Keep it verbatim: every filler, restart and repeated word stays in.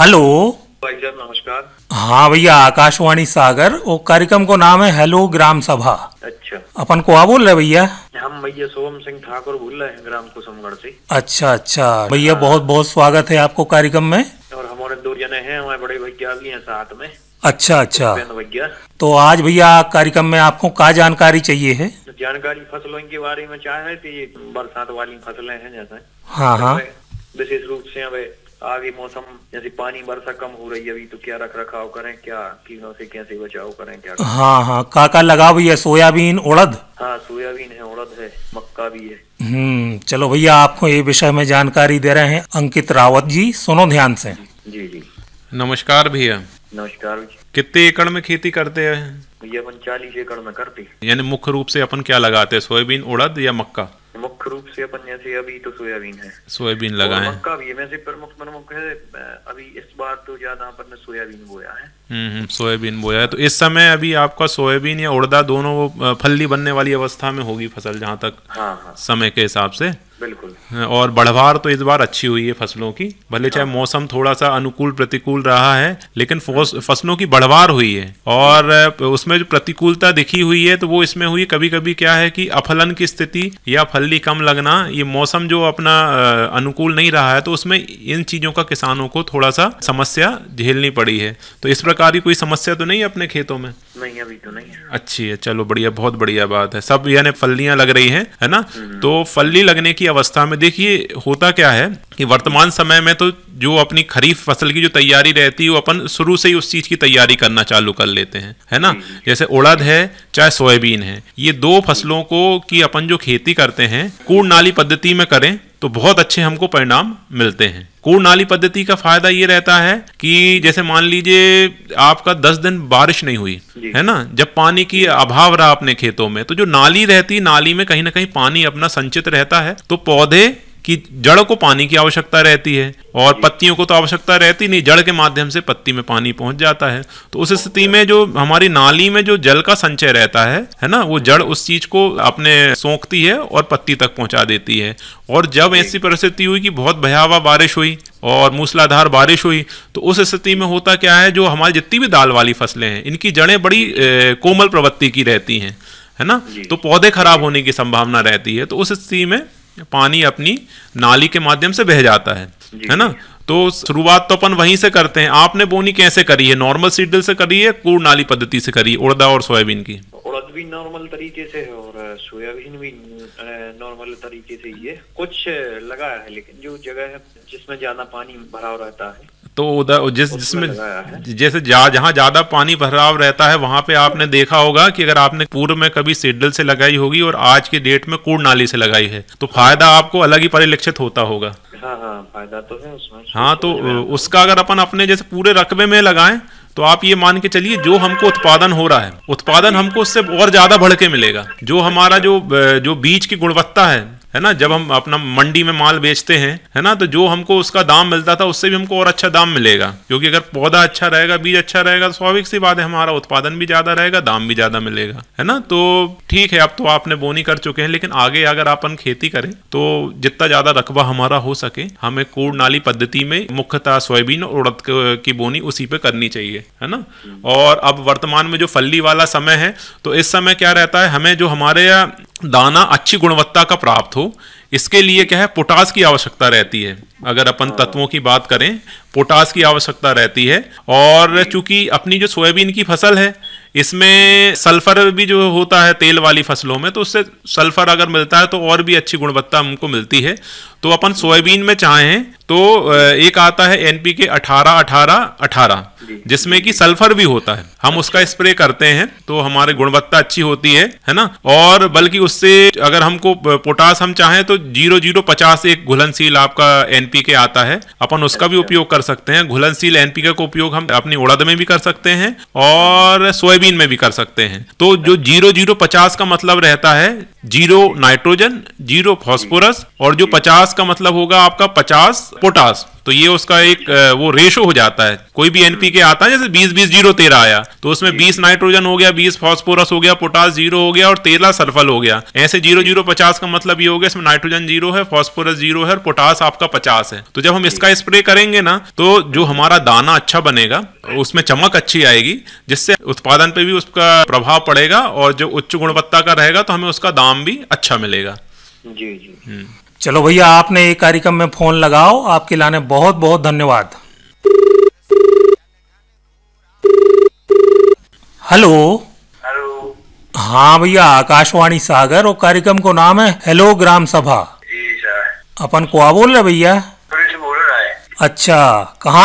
Hello भाई साहब नमस्कार। हाँ भैया, आकाशवाणी सागर और कार्यक्रम को नाम है हेलो ग्राम सभा। अच्छा, अपन को आ बोल रहे भैया? हम भैया सोम सिंह ठाकुर बोल रहे हैं ग्राम कुसुमगढ़ से। अच्छा अच्छा भैया, हाँ। बहुत बहुत स्वागत है आपको कार्यक्रम में। और हमारे दो जने हैं, हमारे बड़े भैया भी हैं साथ में। अच्छा अच्छा, भैया तो आज भैया कार्यक्रम में आपको क्या जानकारी चाहिए है? जानकारी फसलों के बारे में चाह रहे थे। ये बरसात वाली फसलें हैं जैसे, हाँ हाँ, विशेष रूप से अब आगे मौसम जैसे पानी वर्षा कम हो रही है अभी, तो क्या रख रखाव करें, क्या कीड़ों से कैसे बचाव करें, क्या करें? हाँ हाँ, का का लगाओ भैया? सोयाबीन, उड़द? हाँ, सोयाबीन है, उड़द है, मक्का भी है। हम्म, चलो भैया, आपको ये विषय में जानकारी दे रहे हैं अंकित रावत जी, सुनो ध्यान से। जी जी, नमस्कार भैया। नमस्कार भैया। कितने एकड़ में खेती करते हैं? भैया अपन चालीस एकड़ में करते। यानी मुख्य रूप से अपन क्या लगाते हैं, सोयाबीन, उड़द या मक्का? मुख्य रूप से अपन जैसे अभी तो सोयाबीन है, सोयाबीन लगाए, मक्का भी है। वैसे प्रमुख प्रमुख है, अभी इस बार तो ज्यादा अपन ने सोयाबीन बोया है। हम्म सोयाबीन बोया है। तो इस समय अभी आपका सोयाबीन या उड़दा दोनों वो फल्ली बनने वाली अवस्था में होगी फसल, जहाँ तक हाँ हाँ, समय के हिसाब से। बिल्कुल। और बढ़वार तो इस बार अच्छी हुई है फसलों की, भले चाहे हाँ। मौसम थोड़ा सा अनुकूल प्रतिकूल रहा है, लेकिन फसलों की बढ़वार हुई है। और उसमें जो प्रतिकूलता दिखी हुई है तो वो इसमें हुई, कभी कभी क्या है कि अफलन की स्थिति या फल्ली कम लगना, ये मौसम जो अपना अनुकूल नहीं रहा है, तो उसमें इन चीजों का किसानों को थोड़ा सा समस्या झेलनी पड़ी है। तो इस प्रकार की कोई समस्या तो नहीं है अपने खेतों में? नहीं, अभी तो नहीं है। अच्छी है, चलो बढ़िया, बहुत बढ़िया बात है। सब यानी फल्लियां लग रही हैं, है ना? तो फल्ली लगने की अवस्था में देखिए होता क्या है कि वर्तमान समय में तो जो अपनी खरीफ फसल की जो तैयारी रहती है वो अपन शुरू से ही उस चीज की तैयारी करना चालू कर लेते हैं, है ना? जैसे उड़द है चाहे सोयाबीन है, ये दो फसलों को की अपन जो खेती करते हैं कूड़ नाली पद्धति में करें तो बहुत अच्छे हमको परिणाम मिलते हैं। कूड़ नाली पद्धति का फायदा ये रहता है कि जैसे मान लीजिए आपका दस दिन बारिश नहीं हुई, है ना, जब पानी की अभाव रहा अपने खेतों में, तो जो नाली रहती, नाली में कहीं ना कहीं पानी अपना संचित रहता है, तो पौधे कि जड़ को पानी की आवश्यकता रहती है और पत्तियों को तो आवश्यकता रहती नहीं, जड़ के माध्यम से पत्ती में पानी पहुंच जाता है। तो उस स्थिति में जो हमारी नाली में जो जल का संचय रहता है है ना, वो जड़ उस चीज को अपने सोखती है और पत्ती तक पहुंचा देती है। और जब ऐसी परिस्थिति हुई कि बहुत भयावह बारिश हुई और मूसलाधार बारिश हुई, तो उस स्थिति में होता क्या है, जो हमारी जितनी भी दाल वाली फसलें हैं इनकी जड़ें बड़ी ए, कोमल प्रवृत्ति की रहती हैं, है ना, तो पौधे खराब होने की संभावना रहती है। तो उस स्थिति में पानी अपनी नाली के माध्यम से बह जाता है, है ना? तो शुरुआत तो अपन वहीं से करते हैं। आपने बोनी कैसे करी है? नॉर्मल सीड ड्रिल से करी है, कूड़ नाली पद्धति से करी है उड़दा और सोयाबीन की? उड़द भी नॉर्मल तरीके से है और सोयाबीन भी नॉर्मल तरीके से ही है। कुछ लगाया है, लेकिन जो जगह है जिसमें ज्यादा पानी भराव रहता है तो उधर जिस जिसमें जैसे जा, जहाँ ज्यादा पानी भराव रहता है वहां पे आपने देखा होगा कि अगर आपने पूर्व में कभी सीडल से लगाई होगी और आज के डेट में कूड़ नाली से लगाई है, तो फायदा आपको अलग ही परिलक्षित होता होगा। हाँ हाँ, फायदा तो है उसमें। हाँ, तो उसका अगर अपन अपने जैसे पूरे रकबे में लगाएं तो आप ये मान के चलिए जो हमको उत्पादन हो रहा है, उत्पादन हमको उससे और ज्यादा बढ़ के मिलेगा। जो हमारा जो जो बीज की गुणवत्ता है है ना, जब हम अपना मंडी में माल बेचते हैं, है ना, तो जो हमको उसका दाम मिलता था उससे भी हमको और अच्छा दाम मिलेगा, क्योंकि अगर पौधा अच्छा रहेगा, बीज अच्छा रहेगा, तो स्वाभाविक सी बात है हमारा उत्पादन भी ज्यादा रहेगा, दाम भी ज्यादा मिलेगा, है ना? तो ठीक है, अब तो आपने बोनी कर चुके हैं, लेकिन आगे अगर अपन खेती करें तो जितना ज्यादा रकबा हमारा हो सके हमें कूड़ नाली पद्धति में मुख्यतः सोयाबीन और उड़द की बोनी उसी पे करनी चाहिए, है ना? और अब वर्तमान में जो फल्ली वाला समय है, तो इस समय क्या रहता है, हमें जो हमारे दाना अच्छी गुणवत्ता का प्राप्त हो, इसके लिए क्या है, पोटास की आवश्यकता रहती है। अगर अपन तत्वों की बात करें, पोटास की आवश्यकता रहती है। और चूंकि अपनी जो सोयाबीन की फसल है इसमें सल्फर भी जो होता है तेल वाली फसलों में, तो उससे सल्फर अगर मिलता है तो और भी अच्छी गुणवत्ता हमको मिलती है। तो अपन सोयाबीन में चाहें तो एक आता है एनपीके अठारह अठारह अठारह, जिसमें कि सल्फर भी होता है, हम उसका स्प्रे करते हैं तो हमारी गुणवत्ता अच्छी होती है, है ना? और बल्कि उससे अगर हमको पोटास हम चाहें तो जीरो जीरो पचास एक घुलनशील आपका एनपीके आता है, अपन उसका भी उपयोग कर सकते हैं। घुलनशील एनपीके का उपयोग हम अपनी उड़द में भी कर सकते हैं और सोयाबीन में भी कर सकते हैं। तो जो जीरो जीरो पचास का मतलब रहता है जीरो नाइट्रोजन, जीरो फास्फोरस, और जो पचास पचास का मतलब होगा आपका पचास पोटास, तो ये उसका एक वो रेशो हो जाता है। कोई भी एनपीके आता है जैसे बीस बीस जीरो तेरह आया, तो उसमें बीस नाइट्रोजन हो गया, बीस फास्फोरस हो गया, पोटास जीरो हो गया और तेरह सल्फर हो गया। ऐसे जीरो जीरो पचास का मतलब ये हो गया इसमें नाइट्रोजन जीरो है, फास्फोरस जीरो है और पोटास आपका पचास है। तो जब हम इसका स्प्रे करेंगे ना, तो जो हमारा दाना अच्छा बनेगा, उसमें चमक अच्छी आएगी, जिससे उत्पादन पे भी उसका प्रभाव पड़ेगा और जो उच्च गुणवत्ता का रहेगा तो हमें उसका दाम भी अच्छा मिलेगा। जी जी। चलो भैया, आपने एक कार्यक्रम में फोन लगाओ, आपके लाने बहुत बहुत धन्यवाद। हेलो। हेलो। हाँ भैया, आकाशवाणी सागर और कार्यक्रम को नाम है हेलो ग्राम सभा। जी सर। अपन को बोल रहे भैया? पुलिस बोल रहा है। अच्छा, कहाँ